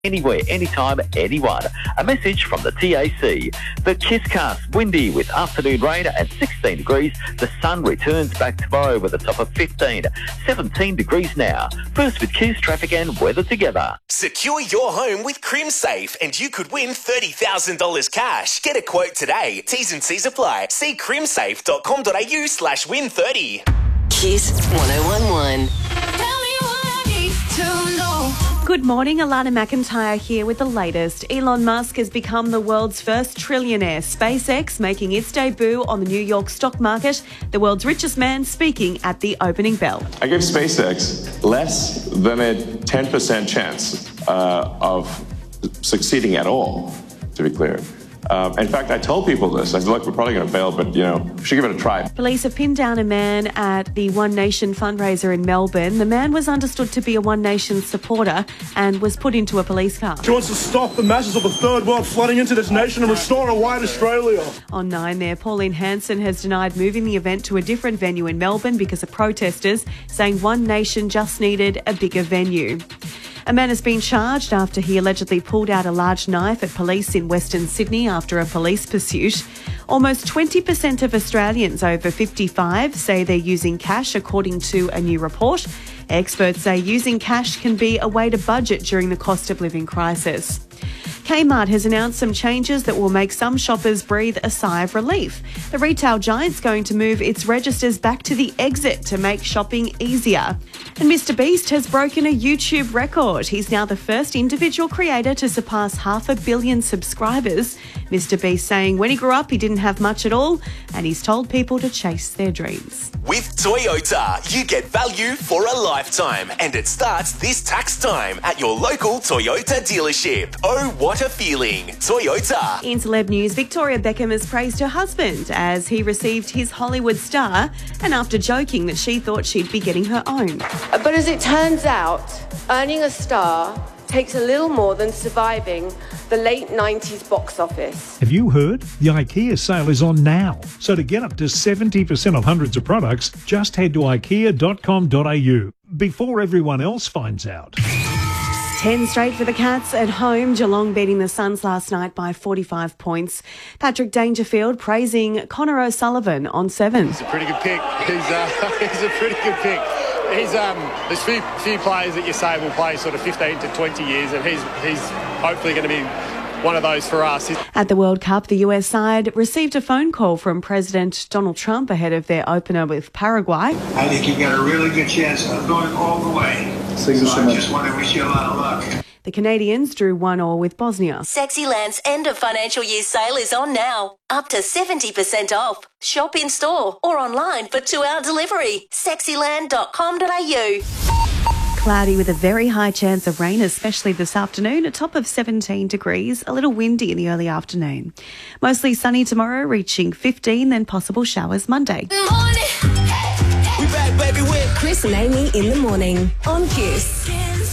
Anywhere, anytime, anyone. A message from the TAC. The Kisscast, windy with afternoon rain and 16 degrees. The sun returns back tomorrow with a top of 15. 17 degrees now. First with Kiss traffic and weather together. Secure your home with CrimSafe and you could win $30,000 cash. Get a quote today. T's and C's apply. See crimsafe.com.au/win30. Kiss 1011. Good morning, Alana McIntyre here with the latest. Elon Musk has become the world's first trillionaire. SpaceX making its debut on the New York stock market. The world's richest man speaking at the opening bell. I give SpaceX less than a 10% chance of succeeding at all, to be clear. In fact, I told people this. I said, look, we're probably going to fail, but, we should give it a try. Police have pinned down a man at the One Nation fundraiser in Melbourne. The man was understood to be a One Nation supporter and was put into a police car. She wants to stop the masses of the third world flooding into this nation and restore a white Australia. On 9 there, Pauline Hanson has denied moving the event to a different venue in Melbourne because of protesters, saying One Nation just needed a bigger venue. A man has been charged after he allegedly pulled out a large knife at police in Western Sydney after a police pursuit. Almost 20% of Australians over 55 say they're using cash, according to a new report. Experts say using cash can be a way to budget during the cost of living crisis. Kmart has announced some changes that will make some shoppers breathe a sigh of relief. The retail giant's going to move its registers back to the exit to make shopping easier. And Mr Beast has broken a YouTube record. He's now the first individual creator to surpass 500 million subscribers. Mr Beast saying when he grew up he didn't have much at all and he's told people to chase their dreams. With Toyota, you get value for a lifetime and it starts this tax time at your local Toyota dealership. Oh, what a feeling. Toyota. In celeb news, Victoria Beckham has praised her husband as he received his Hollywood star and after joking that she thought she'd be getting her own. But as it turns out, earning a star takes a little more than surviving the late 90s box office. Have you heard? The IKEA sale is on now. So to get up to 70% off hundreds of products, just head to ikea.com.au before everyone else finds out. 10 straight for the Cats at home. Geelong beating the Suns last night by 45 points. Patrick Dangerfield praising Connor O'Sullivan on 7. He's a pretty good pick. He's a pretty good pick. There's few players that you say will play sort of 15 to 20 years, and he's hopefully going to be one of those for us. At the World Cup, the US side received a phone call from President Donald Trump ahead of their opener with Paraguay. I think you've got a really good chance of going all the way. So I just want to wish you a lot of luck. The Canadians drew 1-1 with Bosnia. Sexyland's end of financial year sale is on now. Up to 70% off. Shop in store or online for 2-hour delivery. Sexyland.com.au. Cloudy with a very high chance of rain, especially this afternoon, a top of 17 degrees, a little windy in the early afternoon. Mostly sunny tomorrow, reaching 15, then possible showers Monday. Good morning. We back, baby, with Chris and Amy in the morning on Kiss.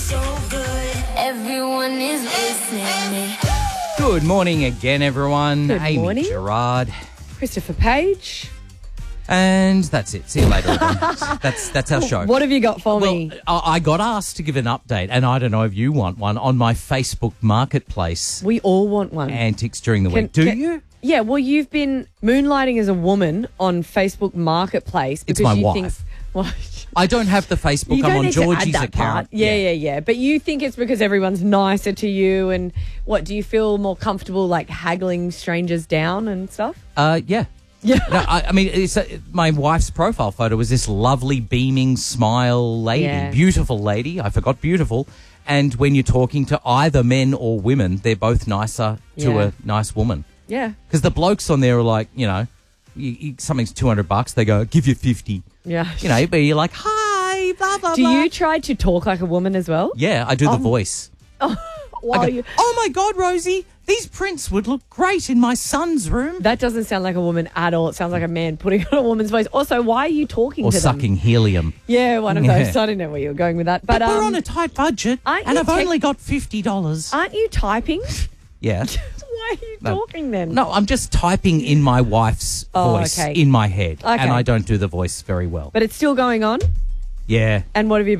Everyone is listening. Good morning again, everyone. Good Amy morning. Gerard. Christopher Page. And that's it. See you later, everyone. That's our show. What have you got for me? I got asked to give an update, and I don't know if you want one, on my Facebook Marketplace. We all want one. Antics during the week. Do you? Yeah, well, you've been moonlighting as a woman on Facebook Marketplace. It's because my you wife. Think, well, I don't have the Facebook. you don't I'm on need to add Georgie's that account. part. Yeah. But you think it's because everyone's nicer to you, and what, do you feel more comfortable like haggling strangers down and stuff? Yeah. Yeah. No, I mean, my wife's profile photo was this lovely, beaming smile lady. Yeah. Beautiful lady. I forgot beautiful. And when you're talking to either men or women, they're both nicer to a nice woman. Yeah. Because the blokes on there are like, something's $200. They go, give you 50. Yeah. But you're like, hi, blah, blah, Do blah. you try to talk like a woman as well? Yeah, I do the voice. Oh, oh my God, Rosie, these prints would look great in my son's room. That doesn't sound like a woman at all. It sounds like a man putting on a woman's voice. Also, why are you talking or to them? sucking helium. Yeah, one of those. I don't know where you were going with that. But we're on a tight budget, and I've only got $50. Aren't you typing? Yeah. Why are you talking then? No, I'm just typing in my wife's voice okay. in my head. Okay. And I don't do the voice very well. But it's still going on? Yeah. And what have you bought?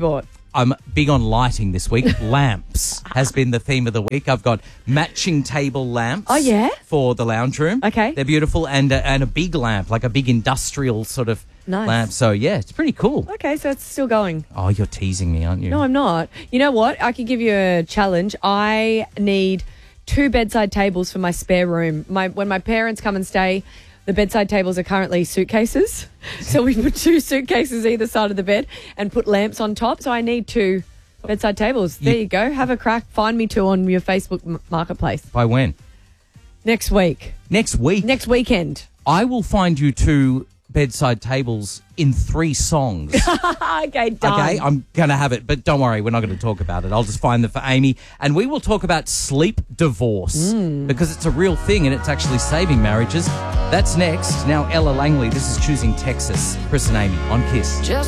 I'm big on lighting this week. Lamps has been the theme of the week. I've got matching table lamps. Oh, yeah? For the lounge room. Okay. They're beautiful. And a big lamp, like a big industrial sort of lamp. So, yeah, it's pretty cool. Okay, so it's still going. Oh, you're teasing me, aren't you? No, I'm not. You know what? I could give you a challenge. I need 2 bedside tables for my spare room. When my parents come and stay, the bedside tables are currently suitcases. So we put 2 suitcases either side of the bed and put lamps on top. So I need 2 bedside tables. There you go. Have a crack. Find me 2 on your Facebook marketplace. By when? Next week. Next week? Next weekend. I will find you 2 bedside tables in 3 songs. Okay, done. Okay, I'm going to have it, but don't worry, we're not going to talk about it. I'll just find them for Amy, and we will talk about sleep divorce because it's a real thing and it's actually saving marriages. That's next. Now, Ella Langley, this is Choosing Texas. Chris and Amy on KISS.